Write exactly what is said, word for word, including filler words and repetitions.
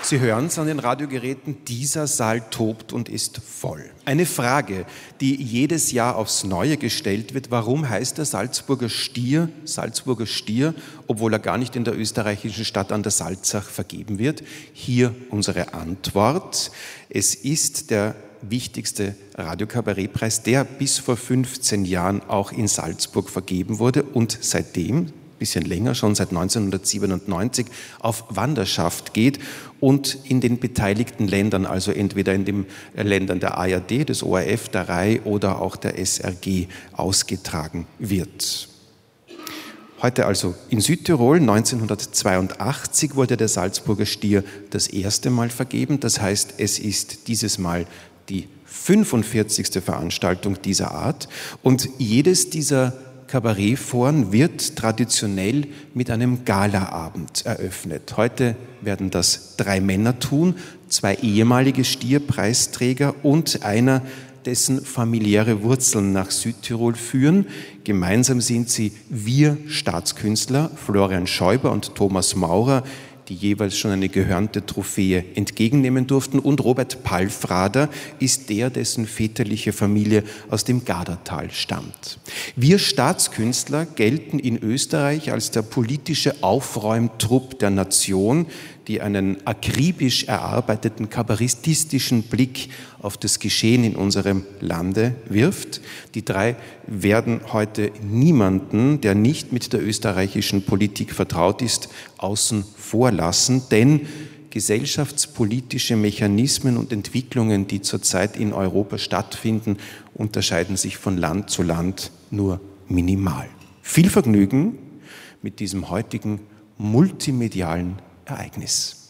Sie hören es an den Radiogeräten, dieser Saal tobt und ist voll. Eine Frage, die jedes Jahr aufs Neue gestellt wird: Warum heißt der Salzburger Stier Salzburger Stier, obwohl er gar nicht in der österreichischen Stadt an der Salzach vergeben wird? Hier unsere Antwort: Es ist der wichtigste Radiokabarettpreis, der bis vor fünfzehn Jahren auch in Salzburg vergeben wurde und seitdem, bisschen länger, schon seit neunzehnhundertsiebenundneunzig, auf Wanderschaft geht und in den beteiligten Ländern, also entweder in den Ländern der A R D, des O R F, der R A I oder auch der S R G ausgetragen wird. Heute also in Südtirol. neunzehnhundertzweiundachtzig wurde der Salzburger Stier das erste Mal vergeben. Das heißt, es ist dieses Mal die fünfundvierzigste Veranstaltung dieser Art. Und jedes dieser Kabarettforen wird traditionell mit einem Galaabend eröffnet. Heute werden das drei Männer tun, zwei ehemalige Stierpreisträger und einer, dessen familiäre Wurzeln nach Südtirol führen. Gemeinsam sind sie wir Staatskünstler, Florian Schäuber und Thomas Maurer, die jeweils schon eine gehörnte Trophäe entgegennehmen durften. Und Robert Palfrader ist der, dessen väterliche Familie aus dem Gardatal stammt. Wir Staatskünstler gelten in Österreich als der politische Aufräumtrupp der Nation, die einen akribisch erarbeiteten kabarettistischen Blick auf das Geschehen in unserem Lande wirft. Die drei werden heute niemanden, der nicht mit der österreichischen Politik vertraut ist, außen vor lassen, denn gesellschaftspolitische Mechanismen und Entwicklungen, die zurzeit in Europa stattfinden, unterscheiden sich von Land zu Land nur minimal. Viel Vergnügen mit diesem heutigen multimedialen Ereignis.